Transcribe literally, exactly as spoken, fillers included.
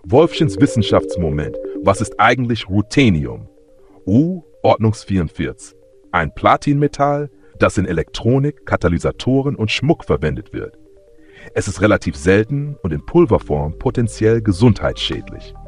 Wolfchens Wissenschaftsmoment. Was ist eigentlich Ruthenium? U, Ordnungsvierundvierzig. Ein Platinmetall, das in Elektronik, Katalysatoren und Schmuck verwendet wird. Es ist relativ selten und in Pulverform potenziell gesundheitsschädlich.